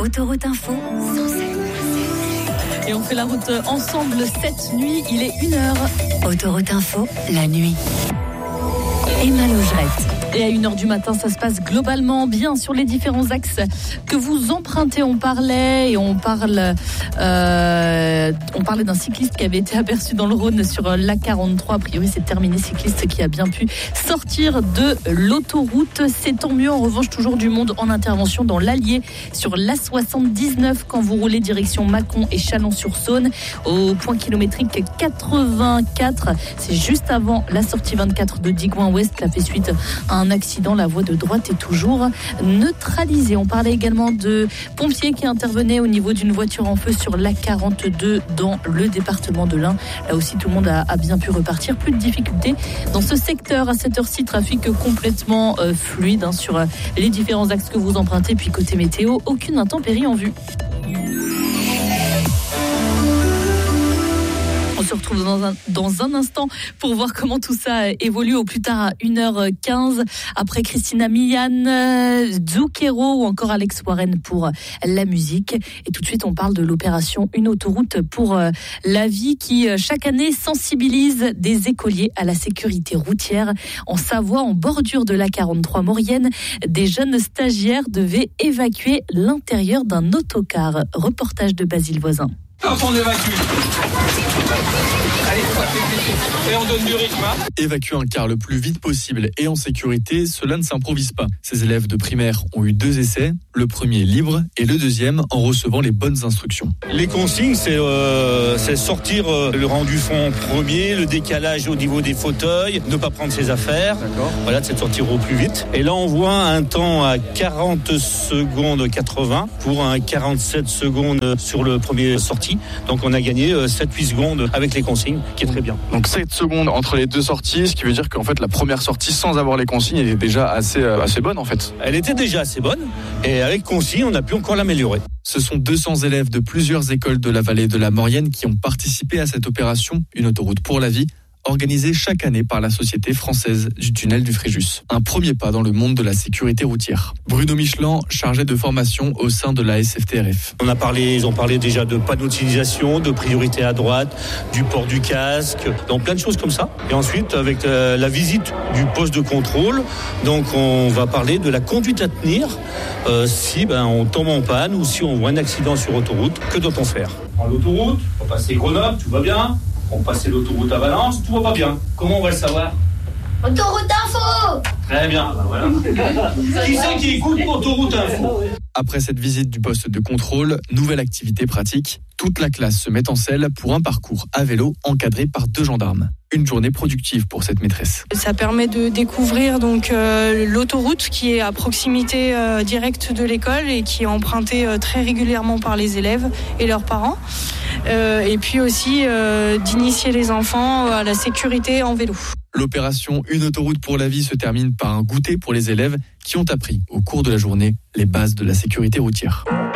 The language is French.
Autoroute Info, Et on fait la route ensemble cette nuit, il est 1h. Autoroute Info, la nuit. Emma Logerette. Et à 1h du matin, ça se passe globalement bien sur les différents axes que vous empruntez. On parlait d'un cycliste qui avait été aperçu dans le Rhône sur l'A43. A priori, c'est terminé, cycliste qui a bien pu sortir de l'autoroute. C'est tant mieux. En revanche, toujours du monde en intervention dans l'Allier sur l'A79 quand vous roulez direction Mâcon et Chalon-sur-Saône au point kilométrique 84. C'est juste avant la sortie 24 de Digoin-Ouest. La fait suite à un accident, la voie de droite est toujours neutralisée. On parlait également de pompiers qui intervenaient au niveau d'une voiture en feu sur l'A42 dans le département de l'Ain. Là aussi, tout le monde a bien pu repartir. Plus de difficultés dans ce secteur. À cette heure-ci, trafic complètement fluide sur les différents axes que vous empruntez. Puis côté météo, aucune intempérie en vue. On se retrouve dans un instant pour voir comment tout ça évolue au plus tard à 1h15 après Christina Milian, Zucchero ou encore Alex Warren pour la musique. Et tout de suite, on parle de l'opération Une autoroute pour la vie qui chaque année sensibilise des écoliers à la sécurité routière. En Savoie, en bordure de l'A43 Maurienne, des jeunes stagiaires devaient évacuer l'intérieur d'un autocar. Reportage de Basile Voisin. Quand on évacue. Allez, et on donne du rythme. Évacuer un car le plus vite possible et en sécurité, cela ne s'improvise pas. Ces élèves de primaire ont eu 2 essais, le premier libre et le deuxième en recevant les bonnes instructions. Les consignes, c'est sortir le rang du fond premier, le décalage au niveau des fauteuils, ne pas prendre ses affaires. D'accord. Voilà, c'est de sortir au plus vite. Et là, on voit un temps à 40 secondes 80 pour un 47 secondes sur le premier sorti. Donc on a gagné 7-8 secondes avec les consignes, qui est très bien. Donc 7 secondes entre les 2 sorties, ce qui veut dire qu'en fait la première sortie sans avoir les consignes, elle est déjà assez bonne en fait. Elle était déjà assez bonne et avec consignes, on a pu encore l'améliorer. Ce sont 200 élèves de plusieurs écoles de la vallée de la Maurienne qui ont participé à cette opération Une autoroute pour la vie, organisée chaque année par la Société française du tunnel du Fréjus. Un premier pas dans le monde de la sécurité routière. Bruno Michelin, chargé de formation au sein de la SFTRF. Ils ont parlé déjà de panneaux de signalisation, de priorité à droite, du port du casque, donc plein de choses comme ça. Et ensuite, avec la visite du poste de contrôle, donc on va parler de la conduite à tenir si on tombe en panne ou si on voit un accident sur autoroute. Que doit-on faire ? On prend l'autoroute, on va passer Grenoble, tout va bien. On passe l'autoroute à Valence, tout va pas bien. Comment on va le savoir ? Autoroute Info ! Très bien, voilà. Qui c'est qui écoute Autoroute Info ? Après cette visite du poste de contrôle, nouvelle activité pratique. Toute la classe se met en selle pour un parcours à vélo encadré par 2 gendarmes. Une journée productive pour cette maîtresse. Ça permet de découvrir donc l'autoroute qui est à proximité directe de l'école et qui est empruntée très régulièrement par les élèves et leurs parents. Et puis aussi d'initier les enfants à la sécurité en vélo. L'opération Une autoroute pour la vie se termine par un goûter pour les élèves qui ont appris au cours de la journée les bases de la sécurité routière.